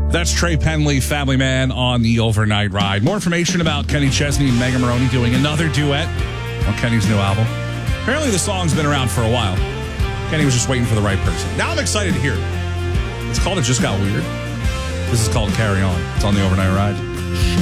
That's Trey Penley, Family Man, on the Overnight Ride. More information about Kenny Chesney and Megan Maroney doing another duet on Kenny's new album. Apparently the song's been around for a while. Kenny was just waiting for the right person. Now I'm excited to hear it. It's called It Just Got Weird. This is called Carry On. It's on the Overnight Ride.